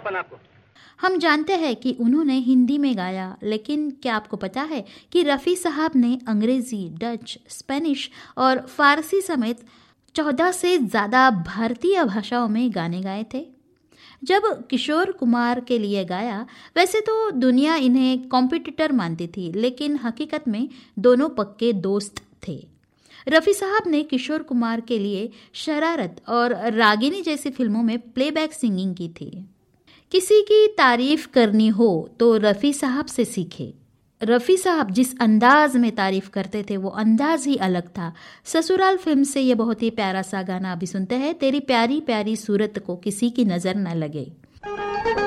अपन आपको? हम जानते हैं कि उन्होंने हिंदी में गाया, लेकिन क्या आपको पता है कि रफ़ी साहब ने अंग्रेज़ी, डच, स्पेनिश और फ़ारसी समेत 14 से ज़्यादा भारतीय भाषाओं में गाने गाए थे? जब किशोर कुमार के लिए गाया, वैसे तो दुनिया इन्हें कॉम्पिटिटर मानती थी, लेकिन हकीकत में दोनों पक्के दोस्त थे। रफ़ी साहब ने किशोर कुमार के लिए शरारत और रागिनी जैसी फिल्मों में प्लेबैक सिंगिंग की थी। किसी की तारीफ करनी हो तो रफ़ी साहब से सीखे। रफ़ी साहब जिस अंदाज में तारीफ करते थे वो अंदाज ही अलग था। ससुराल फिल्म से ये बहुत ही प्यारा सा गाना अभी सुनते हैं, तेरी प्यारी प्यारी सूरत को किसी की नज़र न लगे।